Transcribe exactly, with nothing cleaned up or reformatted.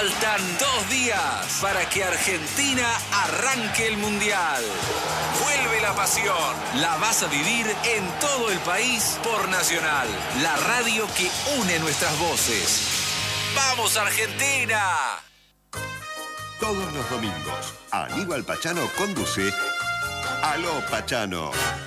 Faltan dos días para que Argentina arranque el Mundial. Vuelve la pasión. La vas a vivir en todo el país por Nacional, la radio que une nuestras voces. ¡Vamos, Argentina! Todos los domingos, Aníbal Pachano conduce Aló Pachano.